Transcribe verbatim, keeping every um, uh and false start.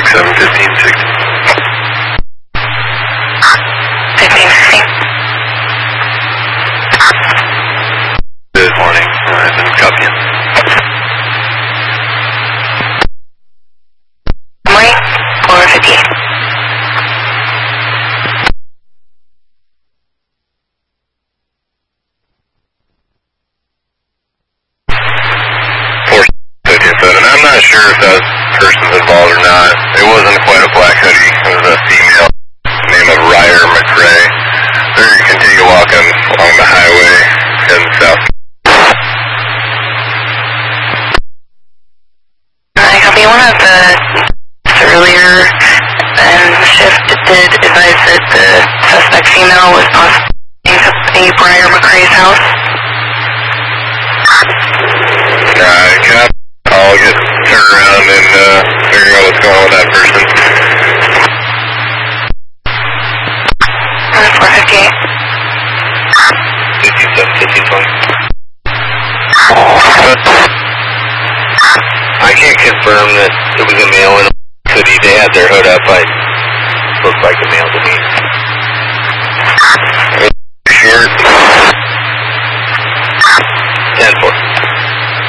seven, fifteen sixty. fifteen sixty. Good morning. I've been copying. Morning. four fifty. I'm not sure if that person's involved or not. It wasn't quite a black hoodie. It was a female named of Ryder McRae. They're going to continue walking along the highway heading south. I copy. One of the earlier and shift did advise that the suspect female was possibly a Briar McRae's house. Uh, Cap, I'll get turned around and uh, figure out what's going on with that person. four fifty-eight. fifty-seven, fifteen twenty. I can't confirm that it was a male in a hoodie. They had their hood up. I looked like a male to me.